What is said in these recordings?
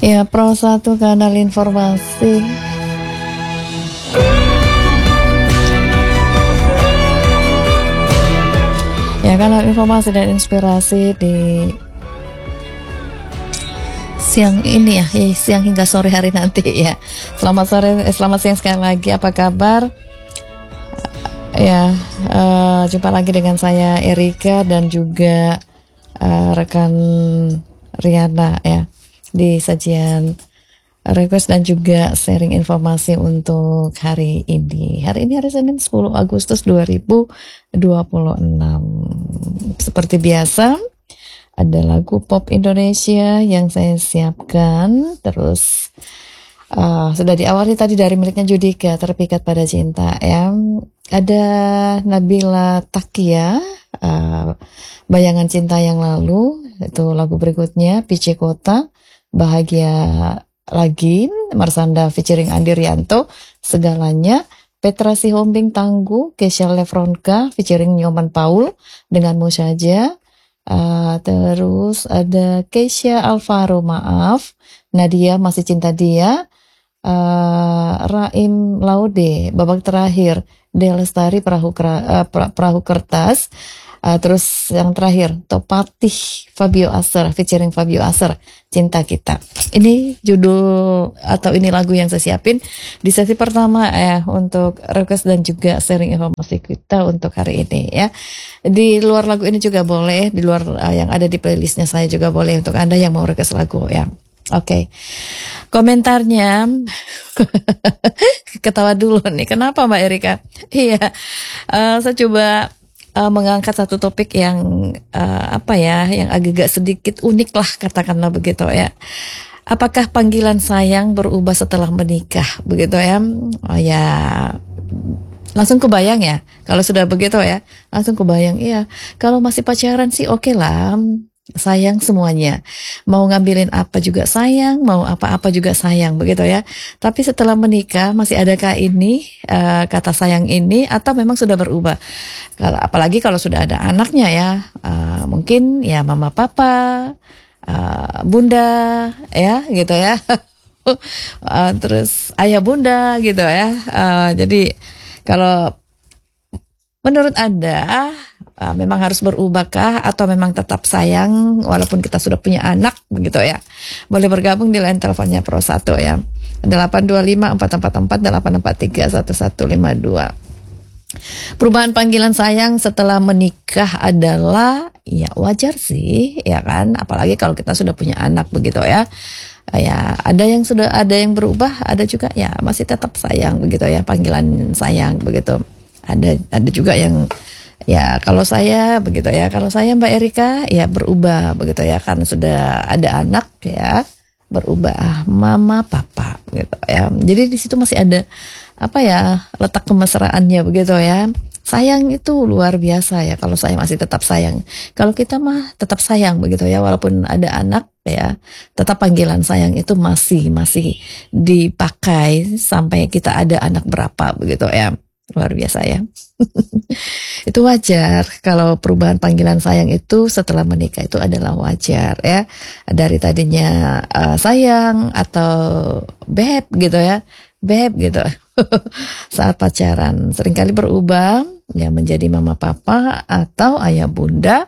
Ya, Pro 1 kanal informasi. Ya, kanal informasi dan inspirasi di siang ini ya, siang hingga sore hari nanti ya. Selamat sore, selamat siang sekali lagi. Apa kabar? Ya, jumpa lagi dengan saya Erika dan juga rekan Riana ya di sajian request dan juga sharing informasi untuk hari ini. Hari ini hari Senin 10 Agustus 2026. Seperti biasa ada lagu pop Indonesia yang saya siapkan. Terus sudah diawali tadi dari miliknya Judika, Terpikat Pada Cinta ya. Ada Nabila Takia, Bayangan Cinta Yang Lalu. Itu lagu berikutnya PC Kota, Bahagia Lagi, Marsanda featuring Andi Rianto, Segalanya. Petra Sihombing Tangguh, Kesha Lefronka featuring Nyoman Paul Denganmu Saja. Terus ada Kesha Alvaro Maaf, Nadia Masih Cinta Dia, Raim Laude Babak Terakhir, Delestari Perahu Kertas. Terus yang terakhir Topatih Fabio Aser featuring Fabio Aser, Cinta Kita. Ini judul atau ini lagu yang saya siapin di sesi pertama ya untuk request dan juga sharing informasi kita untuk hari ini ya. Di luar lagu ini juga boleh, di luar yang ada di playlistnya saya juga boleh untuk Anda yang mau request lagu ya. Oke. Komentarnya ketawa dulu nih. Kenapa Mbak Erika? Iya. Saya coba mengangkat satu topik yang yang agak sedikit unik lah, katakanlah begitu ya. Apakah panggilan sayang berubah setelah menikah begitu ya? Ya langsung kebayang ya kalau sudah begitu ya, langsung kebayang. Iya, kalau masih pacaran sih oke lah, sayang semuanya, mau ngambilin apa juga sayang, mau apa-apa juga sayang begitu ya. Tapi setelah menikah masih adakah ini kata sayang ini, atau memang sudah berubah? Apalagi kalau sudah ada anaknya ya, mungkin ya mama papa, bunda ya gitu ya. Terus ayah bunda gitu ya. Jadi kalau menurut Anda memang harus berubahkah atau memang tetap sayang walaupun kita sudah punya anak begitu ya? Boleh bergabung di line teleponnya Pro 1 ya. 825 444 843 1152. Perubahan panggilan sayang setelah menikah adalah ya wajar sih ya kan, apalagi kalau kita sudah punya anak begitu ya. Ya ada yang berubah, ada juga ya masih tetap sayang begitu ya, panggilan sayang begitu. Ada juga yang ya kalau saya begitu ya, kalau saya Mbak Erika ya berubah begitu ya, karena sudah ada anak ya, berubah mama papa gitu ya. Jadi di situ masih ada letak kemesraannya begitu ya. Sayang itu luar biasa ya kalau saya masih tetap sayang. Kalau kita mah tetap sayang begitu ya, walaupun ada anak ya, tetap panggilan sayang itu masih dipakai sampai kita ada anak berapa begitu ya. Luar biasa ya. Itu wajar kalau perubahan panggilan sayang itu setelah menikah, itu adalah wajar ya. Dari tadinya sayang atau beb gitu ya, beb gitu. Saat pacaran seringkali berubah ya menjadi mama papa atau ayah bunda.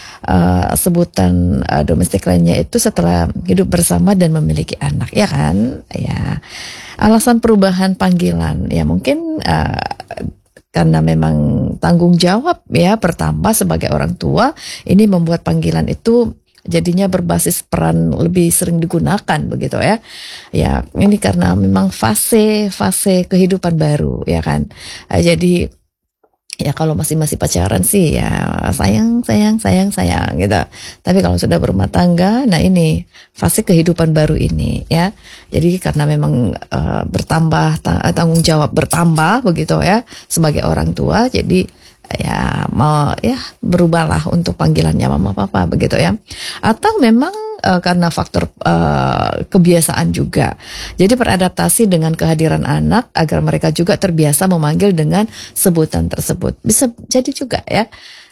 Sebutan domestik lainnya itu setelah hidup bersama dan memiliki anak ya kan ya. Alasan perubahan panggilan ya mungkin karena memang tanggung jawab ya bertambah sebagai orang tua, ini membuat panggilan itu jadinya berbasis peran lebih sering digunakan begitu ya. Ya ini karena memang fase kehidupan baru ya kan. Jadi ya kalau masih pacaran sih ya sayang gitu. Tapi kalau sudah berumah tangga, nah ini fase kehidupan baru ini ya. Jadi karena memang bertambah tanggung jawab bertambah begitu ya sebagai orang tua, jadi ya mau ya berubahlah untuk panggilannya mama papa begitu ya. Atau memang karena faktor kebiasaan juga. Jadi beradaptasi dengan kehadiran anak agar mereka juga terbiasa memanggil dengan sebutan tersebut. Bisa jadi juga ya.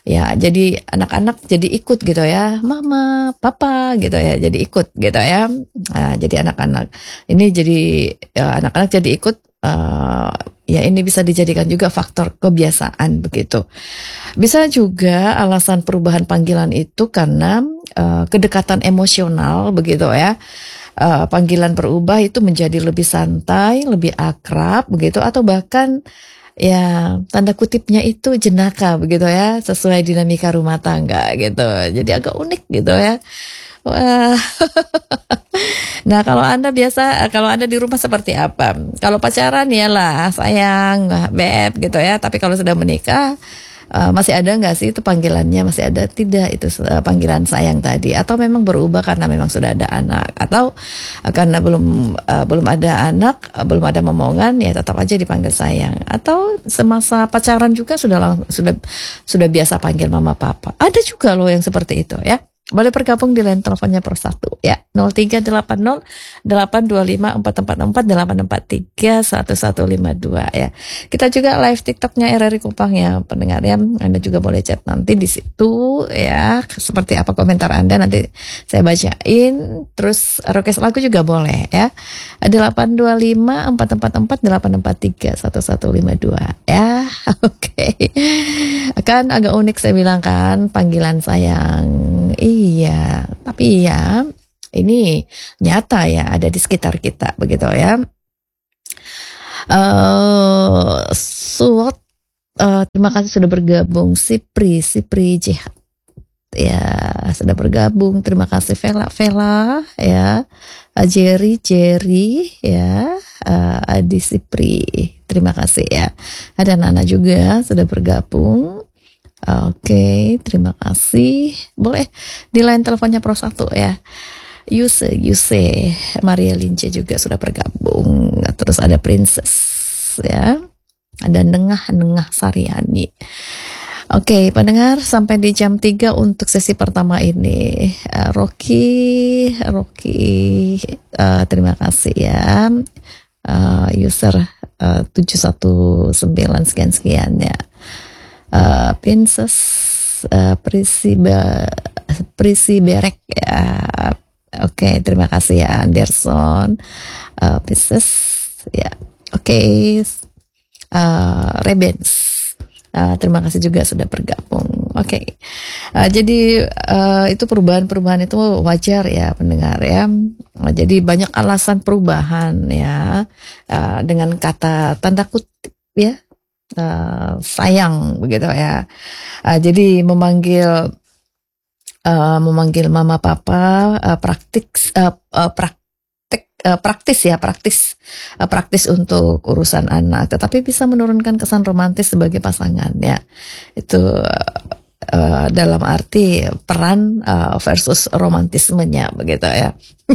Ya, jadi anak-anak jadi ikut gitu ya, mama, papa gitu ya, jadi ikut gitu ya. Nah, jadi anak-anak ini jadi anak-anak jadi ikut. Ya ini bisa dijadikan juga faktor kebiasaan begitu. Bisa juga alasan perubahan panggilan itu karena kedekatan emosional begitu ya. Panggilan berubah itu menjadi lebih santai, lebih akrab begitu, atau bahkan ya tanda kutipnya itu jenaka begitu ya, sesuai dinamika rumah tangga gitu. Jadi agak unik gitu ya. Wah. Nah, kalau Anda di rumah seperti apa? Kalau pacaran ya lah, sayang, beb gitu ya. Tapi kalau sudah menikah, masih ada nggak sih itu panggilannya? Masih ada tidak itu panggilan sayang tadi? Atau memang berubah karena memang sudah ada anak? Atau karena belum ada anak, belum ada momongan, ya tetap aja dipanggil sayang? Atau semasa pacaran juga sudah biasa panggil mama papa? Ada juga loh yang seperti itu ya. Boleh bergabung di line teleponnya per satu ya, 0380 825 444 843 1152 ya. Kita juga live TikToknya RRI Kupang ya pendengar ya. Anda juga boleh chat nanti di situ ya. Seperti apa komentar Anda nanti saya bacain. Terus request lagu juga boleh ya. 825 444 843 1152 ya. Oke. Kan agak unik saya bilang kan panggilan sayang. Iya, tapi ya ini nyata ya ada di sekitar kita begitu ya. Suat, terima kasih sudah bergabung Sipri Jihad ya sudah bergabung. Terima kasih Vela ya, Jerry ya, Adi Sipri. Terima kasih ya. Ada Nana juga sudah bergabung. Oke, terima kasih. Boleh di line teleponnya Pro 1 ya. Yuse, Maria Lince juga sudah bergabung. Terus ada Princess ya. Ada Nengah Sariani. Oke, pendengar sampai di jam 3 untuk sesi pertama ini. Rocky, terima kasih ya. User 719 sekian ya. Princess Prisi Berek ya. Oke, terima kasih ya Anderson. Princess ya. Oke. Rebens. Terima kasih juga sudah bergabung. Oke. Jadi itu perubahan itu wajar ya pendengar ya. Jadi banyak alasan perubahan ya, dengan kata tanda kutip ya. Sayang begitu ya. Jadi memanggil mama papa praktis untuk urusan anak, tetapi bisa menurunkan kesan romantis sebagai pasangan ya. Itu dalam arti peran versus romantismenya begitu ya.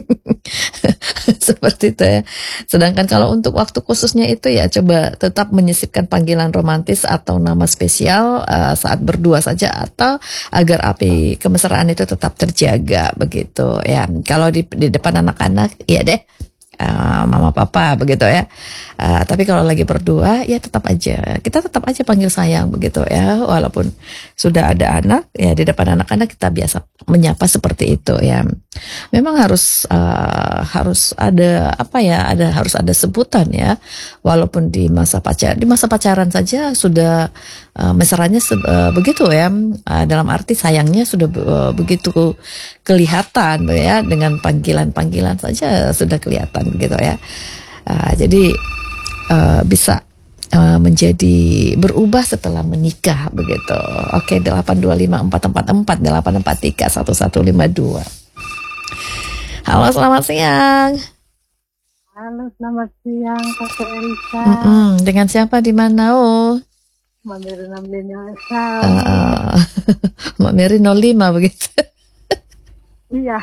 Seperti itu ya. Sedangkan kalau untuk waktu khususnya itu ya coba tetap menyisipkan panggilan romantis atau nama spesial saat berdua saja, atau agar api kemesraan itu tetap terjaga begitu ya. Kalau di depan anak-anak ya deh mama papa begitu ya. Tapi kalau lagi berdua ya kita tetap aja panggil sayang begitu ya, walaupun sudah ada anak ya. Di depan anak-anak kita biasa menyapa seperti itu ya. Memang harus ada harus ada sebutan ya, walaupun di masa pacaran saja sudah mesranya begitu ya, dalam arti sayangnya sudah begitu kelihatan ya, dengan panggilan saja sudah kelihatan begitu ya. Jadi bisa menjadi berubah setelah menikah begitu. Oke, 825 444 843 1152. Halo, selamat siang. Halo, selamat siang Kakak Erika. Dengan siapa di mana? Mbak Mary 65. Mbak Mary 05 begitu. Iya.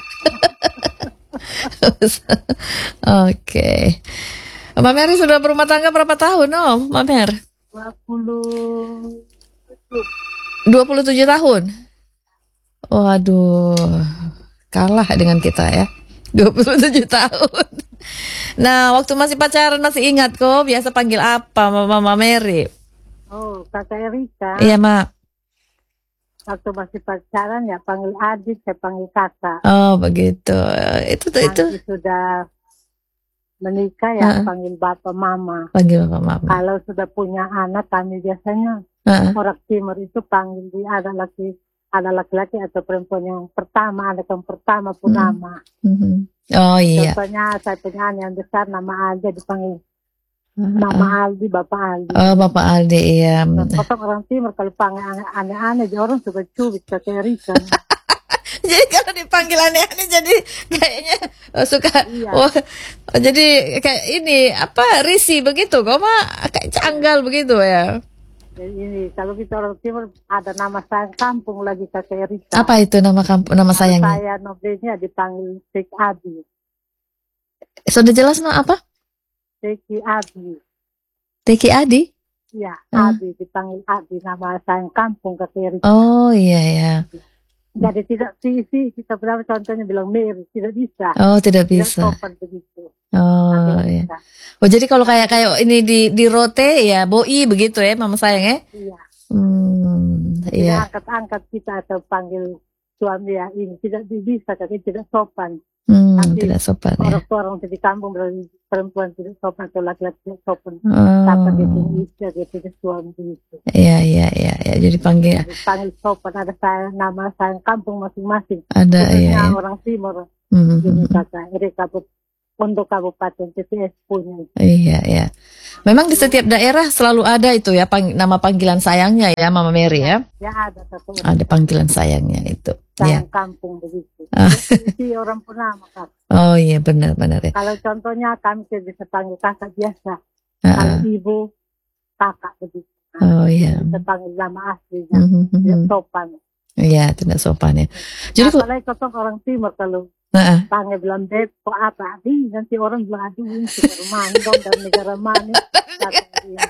Oke. Mbak Mary sudah berumah tangga berapa tahun, Mbak Mary? 27 tahun. Waduh, kalah dengan kita ya. 27 tahun. Nah, waktu masih pacaran masih ingat kok biasa panggil apa Mama Mary? Oh, Kakak Erika. Iya, Mak. waktu masih pacaran ya panggil adik, saya panggil kakak. Oh begitu. Itu Nanti sudah menikah ya Heeh. panggil bapak mama. panggil bapak mama. Kalau sudah punya anak kami biasanya Heeh. orang timur itu panggil dia ada laki-laki atau perempuan yang pertama, anak yang pertama pun nama. Mhm. Oh iya. Contohnya saya punya anak yang besar nama Aldi dipanggil nama Aldi, Bapak Aldi. Oh Bapak Aldi iya. Potong orang timur kalau panggil aneh-aneh, orang suka cubit kayak Rika. Jadi kalau dipanggil aneh-aneh jadi kayaknya suka Iya. oh, jadi kayak ini apa risih begitu kok mah kayak canggal begitu ya. Jadi ini kalau kita orang timur ada nama sayang kampung lagi kakek Rika. Apa itu nama nama sayangnya? Saya novelnya dipanggil Sek Abi. Sudah jelas no apa? Seki Abi. Teki Adi? Ya, Abi dipanggil Abi, nama sayang kampung kakek Rika. Oh iya ya. Jadi tidak sih kita berapa contohnya bilang Mary, tidak bisa. Oh tidak Tidak bisa. sopan begitu. Oh iya. Bisa. Oh jadi kalau kayak ini di rote ya boi begitu ya mama sayang ya? Iya. Iya. Tidak angkat-angkat kita atau panggil suami ya ini tidak bisa, tapi tidak sopan. Nanti Tidak sopan ya. orang-orang di kampung bilang perempuan tidak sopan atau laki-laki tidak sopan. Oh, Kata gitu istri gitu suami gitu. Iya. Jadi panggil Panggil sopan ada saya nama saya kampung masing-masing. ada Khususnya ya. orang timur. Mhm. Ini kata untuk kabupaten TPS punya. Iya. Memang di setiap daerah selalu ada itu ya nama panggilan sayangnya ya Mama Mary ya. Ya ada satu. Ada panggilan sayangnya itu. Sayang Ya. kampung begitu. Si orang Purnama Kak. Oh iya benar ya. Kalau contohnya kami bisa panggil kakak biasa. Kalau ibu kakak begitu. Oh iya. Kita panggil nama aslinya. Mhm. Sopan. Iya tidak sopan ya. Jadi apalagi kosong orang timur kalau panggil bilang beb kok apa nanti orang bilang aduh ini negara mana dong dari negara mana kata dia.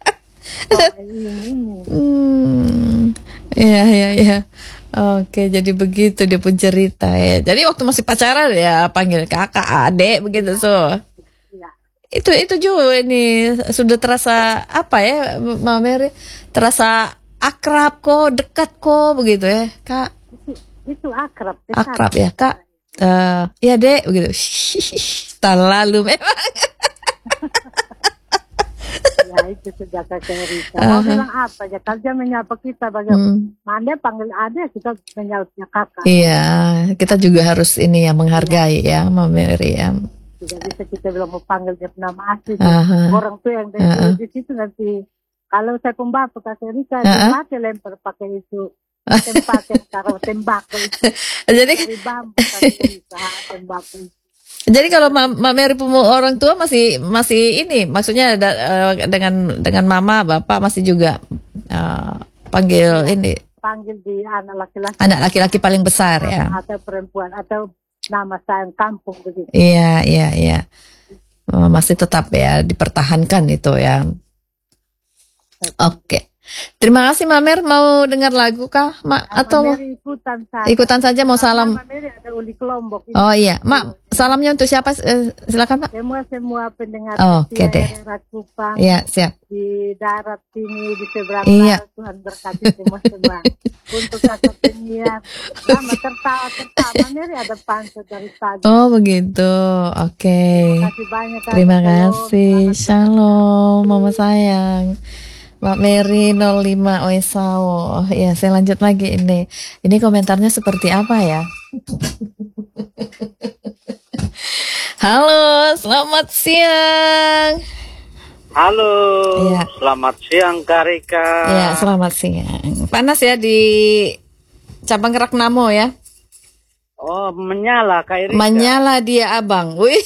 Iya. Oke, jadi begitu dia pun cerita ya. Jadi waktu masih pacaran ya panggil kakak, adek begitu so. Iya. Itu juga ini sudah terasa apa ya Mama Mary? Terasa akrab kok, dekat kok begitu ya, Kak. Itu akrab. Akrab ya, Kak. Iya dek begitu. Terlalu memang. Ya itu sudah kakek Rika. Mau bilang apa ya? Kalau dia menyapa kita bagaimana? Dia panggil adik kita menyapanya kakak. Iya, kita juga harus ini ya menghargai ya, Mama Mary ya. Tidak bisa kita bilang mau panggil dia nama asli. Orang tuh yang di situ nanti kalau saya pembapak kakek Rika, dia mati lempar pakai itu. Tembakau itu. Jadi bambu tembakau itu. Jadi kalau Mama Mary orang tua masih ini maksudnya dengan mama bapak masih juga panggil ini panggil di anak laki-laki paling besar ya atau perempuan atau nama sayang kampung begitu. Iya. Masih tetap ya dipertahankan itu ya. Oke. Terima kasih Mamer, mau dengar lagu kah Mak atau ikutan saja mau salam? Ada Uli Kelombok. Oh iya, Mak salamnya untuk siapa? Silakan Mak. Semua pendengar. Oke deh. Kupang, iya siap. Di darat sini di seberang iya. Tuhan berkati semua. Untuk kakak penyiar, sama tertawa Mary ada pansel dari tadi. Oh begitu, oke. Terima kasih banyak. Terima kasih, shalom Mama sayang. Mbak Mary 05 Oesao. Ya, saya lanjut lagi ini. Ini komentarnya seperti apa ya? Halo, selamat siang. Halo, ya. Selamat siang Kak Rika. Ya, selamat siang. Panas ya di Cabang Ragnamo ya? Oh, menyala Kak Rika. Menyala dia abang. Wih.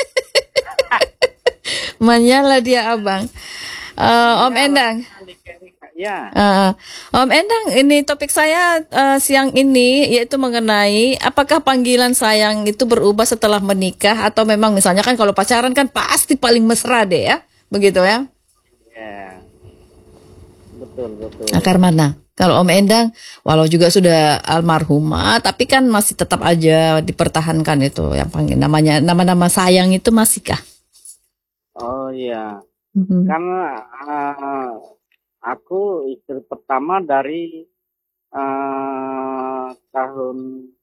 Menyala dia abang. Om Endang. Ya. Om Endang, ini topik saya siang ini yaitu mengenai apakah panggilan sayang itu berubah setelah menikah atau memang misalnya kan kalau pacaran kan pasti paling mesra deh ya, begitu ya? Ya. Betul. Akar mana? Kalau Om Endang, walau juga sudah almarhumah, tapi kan masih tetap aja dipertahankan itu yang panggil nama sayang itu masihkah? Oh iya. Karena aku istri pertama dari tahun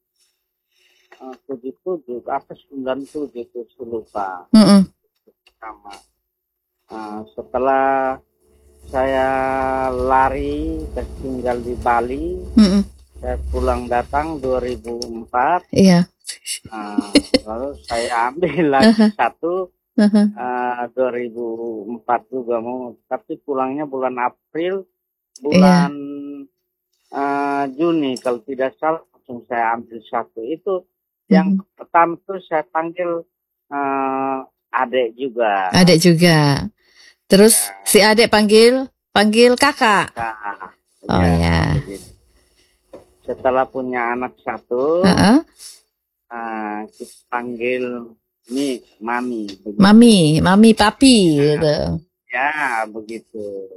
77 apa 97 itu saya lupa. Sama. Setelah saya lari tinggal di Bali, saya pulang datang 2004. Iya. Lalu saya ambil lagi satu 2004 juga mau, tapi pulangnya bulan April, bulan Juni kalau tidak salah, langsung saya ambil satu itu. Yang pertama tuh saya panggil adik juga. Adik juga. Terus si adik panggil kakak. Oh ya. Setelah punya anak satu, kita panggil ini mami. Begitu. Mami, papi gitu. Ya begitu.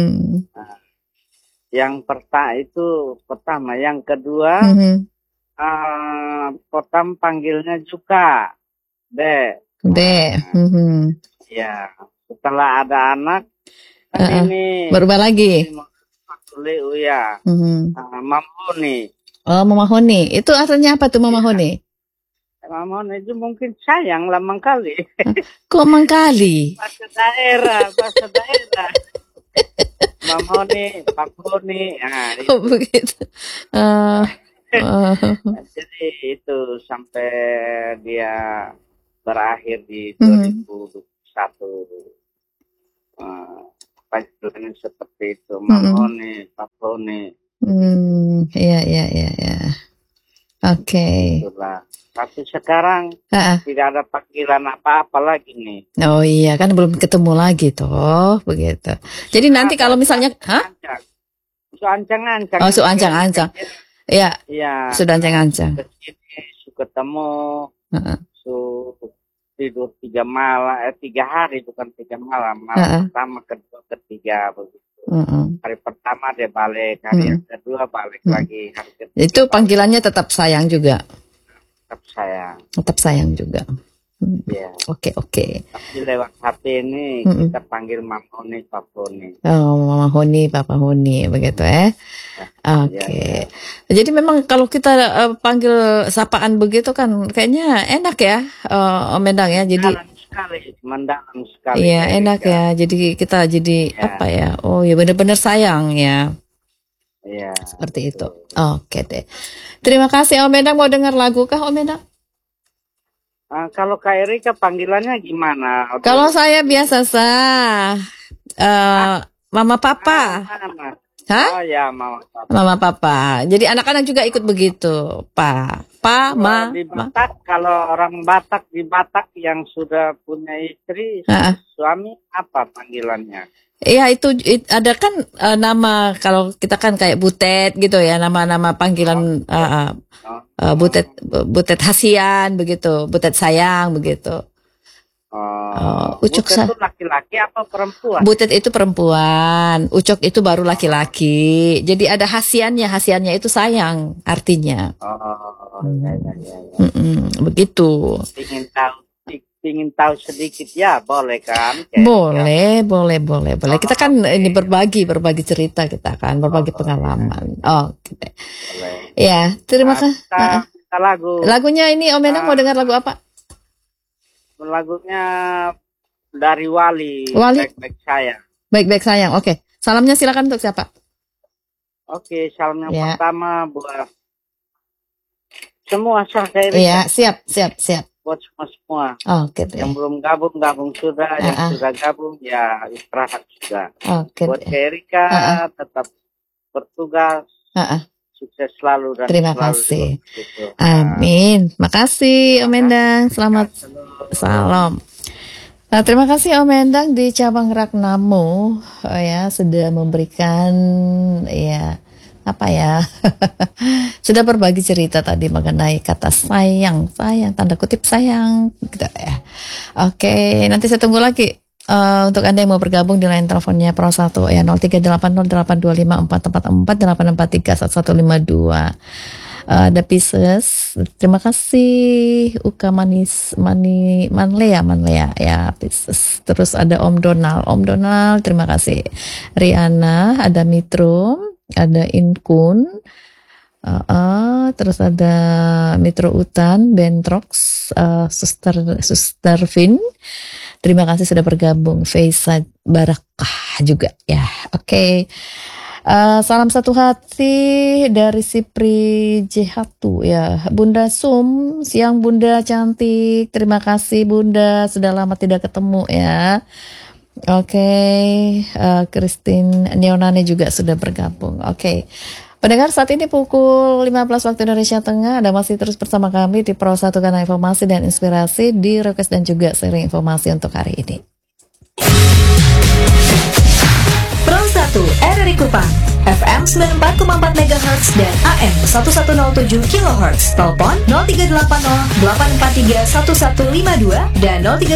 Yang pertama, yang kedua. Pertama panggilnya juga Dek. Ya, setelah ada anak kan ini berubah lagi. Ya. Mamahoni. Oh, Mamahoni. Itu artinya apa tuh Mamahoni? Mamahoni itu mungkin sayang lah mangkali. Kok mangkali? Bahasa daerah. Mamahoni, Paponi. Oh, begitu. Jadi itu sampai dia berakhir di 2001. Panggilannya seperti itu, Mamoni, Paponi. Iya. Oke. Tapi sekarang tidak ada panggilan apa-apa lagi nih. Oh iya, kan belum ketemu lagi toh, begitu. Jadi nanti kalau misalnya, Ancang-ancang. Oh, ancang-ancang. Iya, sudah ancang-ancang. Ketemu, tidur 3 hari, bukan 3 malam. Malam pertama, kedua, ketiga, begitu. Hari pertama dia balik, hari yang kedua balik lagi. Hari ketiga, itu panggilannya tetap sayang juga? Tetap sayang juga. Ya. Oke. Tapi lewat HP ini kita panggil Mamahoni, Paponi. Oh, Mamahoni, Papahoni, begitu Oke. Jadi memang kalau kita panggil sapaan begitu kan kayaknya enak ya, Om Endang ya. Jadi mendalam sekali. Iya, enak ya. Jadi kita apa ya? Oh ya, benar-benar sayang ya. Iya. Seperti itu. Oke deh. Terima kasih Om Endang. Mau dengar lagu kah Om Endang? Kalau Kak Erika panggilannya gimana? Kalau saya biasa Mama Papa. Oh ya, Mama Papa. Jadi anak-anak juga ikut begitu, Ma. Di Batak, kalau orang Batak di Batak yang sudah punya istri, suami apa panggilannya? Iya itu ada kan nama, kalau kita kan kayak Butet gitu ya, nama-nama panggilan Butet Hasian begitu, Butet sayang begitu. Ucok itu laki-laki apa perempuan? Butet itu perempuan, Ucok itu baru laki-laki. Jadi ada hasiannya itu sayang artinya. Begitu. Ingin tahu sedikit ya, boleh kan? Boleh. Kita kan ini berbagi cerita kita kan, berbagi pengalaman. Gitu. Ya, terima kasih. Lagunya ini Om Endang mau dengar lagu apa? Lagunya dari Wali. Baik-baik sayang. Baik-baik sayang. Oke. Salamnya silakan untuk siapa? Oke, salamnya pertama buat semua sahabat. Iya, siap. Buat semua. Oke. Yang belum gabung sudah, yang sudah gabung ya istirahat juga. Oke. Buat Erika tetap bertugas. Sukses selalu dan terima selalu kasih. Gitu. Amin. Makasih Om Endang. Selamat salam. Nah, terima kasih Om Endang di cabang Ragnamo sudah memberikan sudah berbagi cerita tadi mengenai kata sayang, tanda kutip sayang gitu ya. Oke, nanti saya tunggu lagi untuk Anda yang mau bergabung di line teleponnya Pro 1 ya 03808254431152. Ada Pisces. Terima kasih Uka Manlea ya Pisces. Terus ada Om Donald, terima kasih. Riana, ada Mitrum, ada Inkun, terus ada Mitro Utan, Bentrox, Suster Vin. Terima kasih sudah bergabung. Faisal Barakah juga ya. Oke. Salam satu hati dari Sipri Jehatu ya. Bunda Sum, siang Bunda cantik. Terima kasih Bunda, sudah lama tidak ketemu ya. Oke, Christine Neonane juga sudah bergabung. Oke. Pendengar, saat ini pukul 15 waktu Indonesia Tengah. Anda masih terus bersama kami di Pro 1 Kanal Informasi dan Inspirasi, di request dan juga sharing informasi untuk hari ini. Pro 1 RRI Kupang, FM 94,4 MHz dan AM 1107 kHz. Telepon 0380 843 1152 dan